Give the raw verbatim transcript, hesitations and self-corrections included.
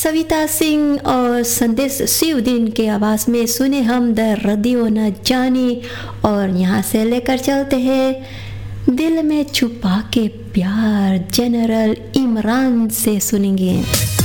सविता सिंह और संदेश शिवदीन के आवाज़ में सुने हम दर्दियों न जाने। और यहाँ से लेकर चलते हैं दिल में छुपा के प्यार, जनरल इमरान से सुनेंगे।